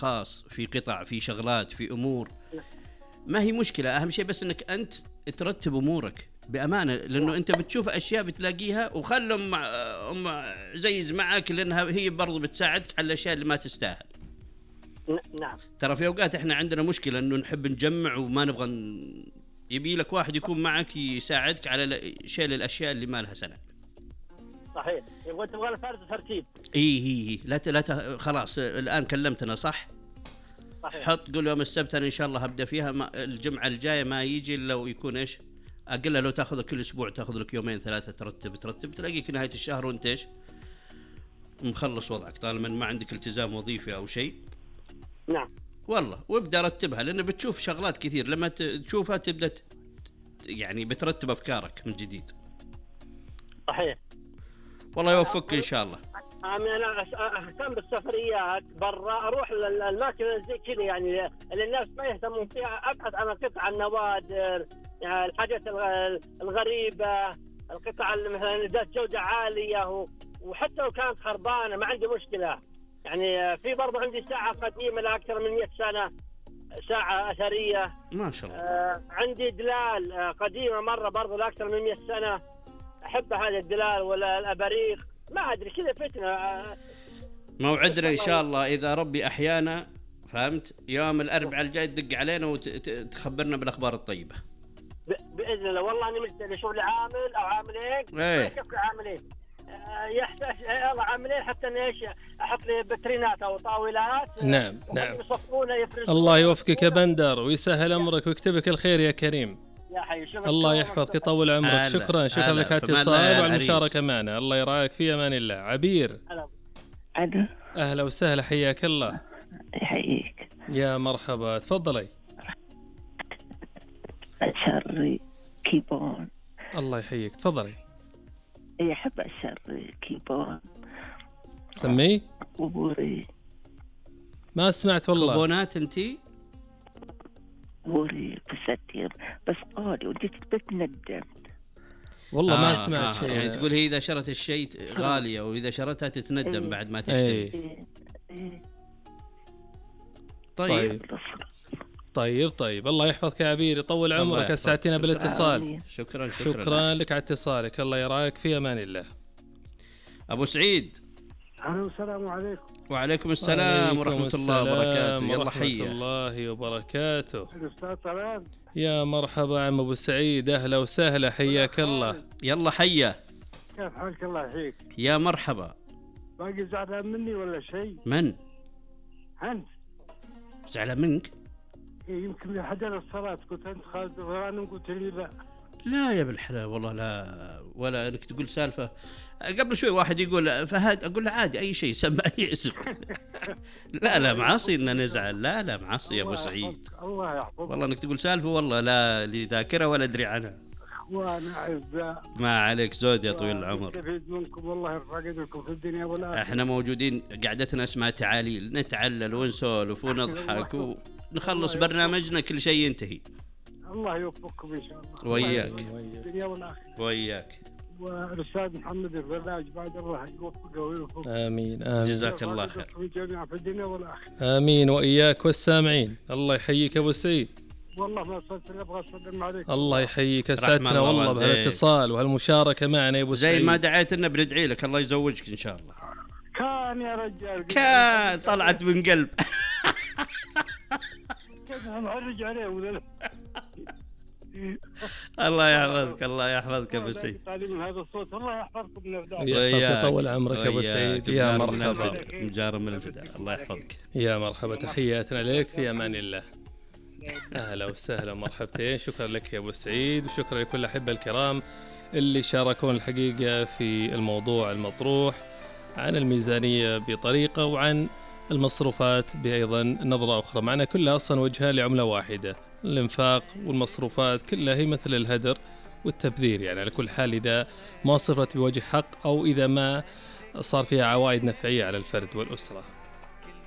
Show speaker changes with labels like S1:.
S1: أشخاص، في قطع، في شغلات، في أمور، ما هي مشكلة. أهم شيء بس أنك أنت ترتب أمورك بأمانة، لأنه أنت بتشوف أشياء بتلاقيها وخلهم زيز معك، لأنها هي برضو بتساعدك على الأشياء اللي ما تستاهل.
S2: نعم.
S1: ترى في أوقات إحنا عندنا مشكلة أنه نحب نجمع وما نبغى يبي لك واحد يكون معك يساعدك على شيل الأشياء اللي ما لها سنة.
S2: صحيح، تبغى الفرد ترتيب.
S1: هي لا خلاص الآن كلمتنا صح؟
S2: صحيح.
S1: حط قول يوم السبت أنا إن شاء الله هبدأ فيها، الجمعة الجاية ما يجي إلا ويكون إيش أقلها، لو تأخذ كل أسبوع تأخذ لك يومين ثلاثة ترتب تلاقيك نهاية الشهر وأنت إيش مخلص وضعك، طالما ما عندك التزام وظيفي أو شيء.
S2: نعم
S1: والله، وابدأ رتبها، لأنه بتشوف شغلات كثير لما تشوفها تبدأ يعني بترتب أفكارك من جديد.
S2: صحيح.
S1: والله يوفقك إن شاء الله.
S2: أنا أهتم بالسفريات برا، أروح للأماكن زي كذا يعني اللي الناس ما يهتمون فيها، أبحث عن القطع النوادر، يعني الحاجات الغريبة، القطع اللي مثلا ذات جودة عالية، وحتى لو كانت خربانة ما عندي مشكلة. يعني في برضه عندي ساعة قديمة لأكثر من 100 سنة، ساعة أثرية
S1: ما شاء الله.
S2: عندي دلال قديمة مرة برضه لأكثر من 100 سنة، أحب هذا الدلال ولا الأباريق، ما أدري كذا فتنة.
S1: موعدنا إن شاء الله إذا ربي أحيانا، فهمت، يوم الأربعاء الجاي تدق علينا وتخبرنا بالأخبار الطيبة
S2: بإذن الله. والله أنا مشتري شغل عامل أو عاملين.
S1: إيه
S2: عاملين يحتاج يلا عاملين حتى إيش أحط لي بترينات أو طاولات.
S3: نعم. الله يوفقك يا بندر ويسهل أمرك ويكتبك الخير يا كريم.
S2: يا حي.
S3: الله يحفظك يطول عمرك. شكرا لك على الاتصال وعلى المشاركة معنا. الله يراعيك في أمان الله. عبير. أهلا وسهلا، حياك الله.
S4: يحييك
S3: يا مرحبا، تفضلي.
S4: أشر كيبون.
S3: الله يحييك، تفضلي.
S4: يحب أشر كيبون.
S3: سميه
S4: بوري.
S3: ما سمعت والله.
S1: كوبونات انتي؟
S4: بوري بستير بس قالي وجيت بتندم
S3: والله ما سمعت شيء.
S1: يعني تقول هي إذا شرت الشيء غالية وإذا شرتها تتندم بعد ما تشتري.
S3: طيب الله يحفظك يا عبير، يطول عمرك، اسعدتنا بالاتصال.
S1: شكرا
S3: لك على اتصالك. الله يراعيك في امان الله.
S1: ابو سعيد.
S5: السلام عليكم.
S1: وعليكم السلام ورحمة الله وبركاته. يلا حيا.
S3: الله وبركاته.
S5: الأستاذ طلال.
S3: يا مرحبا عم أبو سعيد، أهلا وسهلا، حياك الله.
S1: يلا حيا.
S5: كيف حالك؟ الله يحييك.
S1: يا مرحبا.
S5: باقي زعلان مني ولا شيء؟
S1: من؟
S5: أنت.
S1: زعلان منك؟
S5: يمكن حجر الصلاة قلت أنت خالد غانم، قلت لي لا.
S1: لا يا بالحلال والله لا، ولا انك تقول سالفه. قبل شوي واحد يقول فهد، اقول له عادي اي شيء سمى اي اسم. لا معاصي ان نزعل، لا معاصي يا ابو سعيد.
S5: الله يحفظك.
S1: والله انك تقول سالفه والله لا لي ذاكره ولا ادري عنها.
S5: اخوانا اعزاء،
S1: ما عليك زود يا طويل العمر.
S5: نستفيد منكم والله، يرفع قدركم في الدنيا والاخره.
S1: احنا موجودين، قعدتنا اسمها تعاليل، نتعلل ونسولف ونضحك ونخلص برنامجنا كل شيء ينتهي.
S5: الله يوفقكم ان شاء الله.
S1: وياك
S5: الدنيا والاخره.
S1: وياك.
S5: والاستاذ محمد الفلاج بعد الله يوفقه ويوفقه.
S3: امين.
S1: جزاك الله خير.
S5: الجميع في الدنيا والاخره.
S3: امين واياك والسامعين. الله يحييك ابو سعيد.
S5: والله ما صرت ابغى اسلم عليك.
S3: الله يحييك، اسعدتنا والله بهالاتصال وهالمشاركه معنا يا ابو سعيد.
S1: زي ما دعيت لنا بندعي لك الله يزوجك ان شاء الله.
S5: كان يا رجال
S1: كان طلعت من قلب.
S5: كذا محرج عليه ولا
S1: الله يحفظك، الله يحفظك ابو سعيد.
S5: من هذا الصوت الله يحفظكم من الابداع.
S3: يطول عمرك ابو سعيد. يا مرحبا.
S1: مجار من الفداء. الله يحفظك.
S3: يا مرحبا، تحياتنا لك في امان الله. اهلا وسهلا مرحبتين. شكرا لك يا ابو سعيد، وشكرا لكل الاحبه الكرام اللي شاركون الحقيقه في الموضوع المطروح عن الميزانيه بطريقه، وعن المصروفات بأيضا نظرة أخرى. معنا كلها أصلا وجهها لعملة واحدة، الإنفاق والمصروفات كلها هي مثل الهدر والتبذير، يعني على كل حال إذا ما صرفت بوجه حق أو إذا ما صار فيها عوائد نفعية على الفرد والأسرة.